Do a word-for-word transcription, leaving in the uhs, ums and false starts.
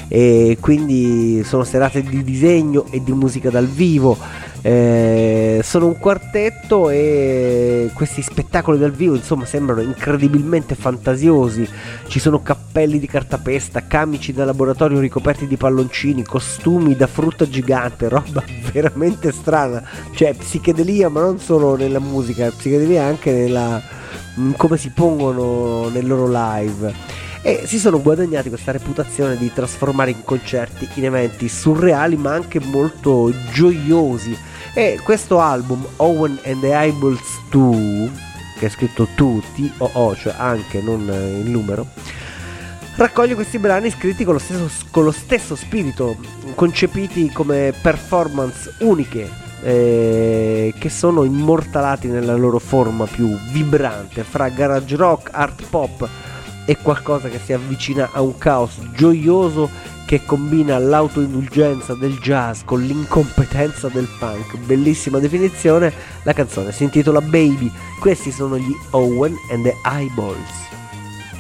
e quindi sono serate di disegno e di musica dal vivo. Eh, sono un quartetto e questi spettacoli dal vivo insomma sembrano incredibilmente fantasiosi. Ci sono cappelli di cartapesta, camici da laboratorio ricoperti di palloncini, costumi da frutta gigante, roba veramente strana, cioè psichedelia, ma non solo nella musica, psichedelia anche nella come si pongono nel loro live, e si sono guadagnati questa reputazione di trasformare i concerti in eventi surreali ma anche molto gioiosi. E questo album, Owen and the Eyeballs due, che è scritto tu, T O O, cioè anche, non il numero, raccoglie questi brani scritti con lo stesso, con lo stesso spirito, concepiti come performance uniche, eh, che sono immortalati nella loro forma più vibrante, fra garage rock, art pop e qualcosa che si avvicina a un caos gioioso che combina l'autoindulgenza del jazz con l'incompetenza del punk. Bellissima definizione. La canzone si intitola Baby. Questi sono gli Owen and the Eyeballs.